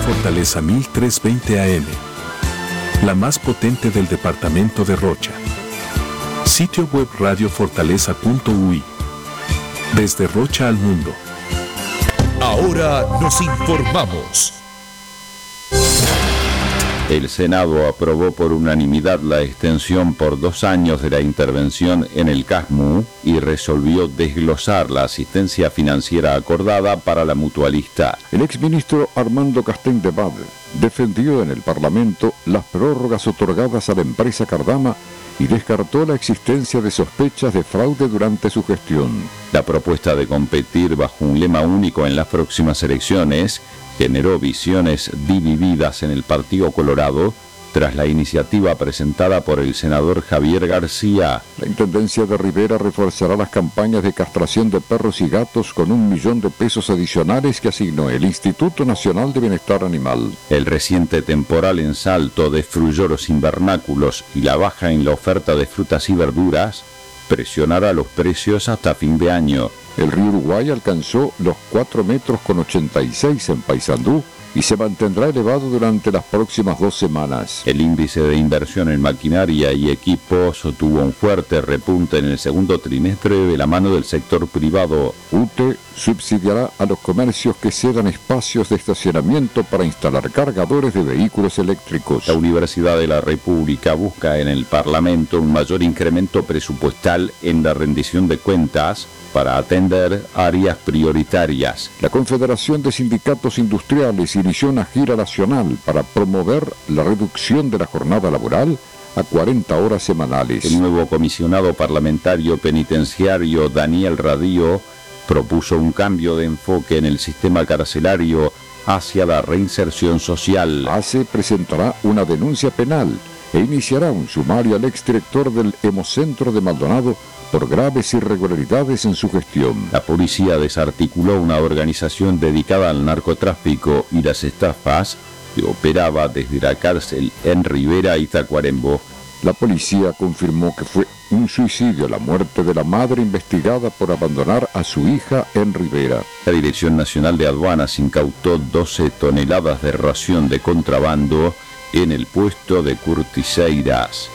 Fortaleza 1320 AM, la más potente del departamento de Rocha. Sitio web radiofortaleza.ui. Desde Rocha al mundo. Ahora nos informamos. El Senado aprobó por unanimidad la extensión por 2 años de la intervención en el CASMU y resolvió desglosar la asistencia financiera acordada para la mutualista. El exministro Armando Castén de Bade defendió en el Parlamento las prórrogas otorgadas a la empresa Cardama y descartó la existencia de sospechas de fraude durante su gestión. La propuesta de competir bajo un lema único en las próximas elecciones generó visiones divididas en el Partido Colorado tras la iniciativa presentada por el senador Javier García. La Intendencia de Rivera reforzará las campañas de castración de perros y gatos con $1 millón adicionales que asignó el Instituto Nacional de Bienestar Animal. El reciente temporal en Salto de frulloros invernáculos y la baja en la oferta de frutas y verduras presionará los precios hasta fin de año. El río Uruguay alcanzó los 4,86 metros en Paysandú y se mantendrá elevado durante las próximas 2 semanas. El índice de inversión en maquinaria y equipos tuvo un fuerte repunte en el segundo trimestre de la mano del sector privado. UTE subsidiará a los comercios que cedan espacios de estacionamiento para instalar cargadores de vehículos eléctricos. La Universidad de la República busca en el Parlamento un mayor incremento presupuestal en la rendición de cuentas para atender áreas prioritarias. La Confederación de Sindicatos Industriales inició una gira nacional para promover la reducción de la jornada laboral a 40 horas semanales. El nuevo comisionado parlamentario penitenciario Daniel Radío propuso un cambio de enfoque en el sistema carcelario hacia la reinserción social. ACE presentará una denuncia penal e iniciará un sumario al exdirector del Hemocentro de Maldonado por graves irregularidades en su gestión. La policía desarticuló una organización dedicada al narcotráfico y las estafas que operaba desde la cárcel en Rivera y Tacuarembó. La policía confirmó que fue un suicidio la muerte de la madre investigada por abandonar a su hija en Rivera. La Dirección Nacional de Aduanas incautó 12 toneladas de ración de contrabando en el puesto de Curtiseiras.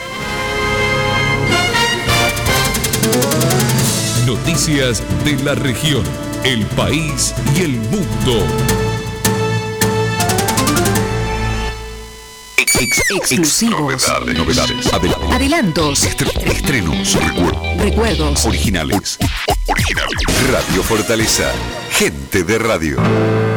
Noticias de la región, el país y el mundo. Exclusivos. Novedades. Adelantos. Estrenos. Recuerdos. Originales. Radio Fortaleza. Gente de radio.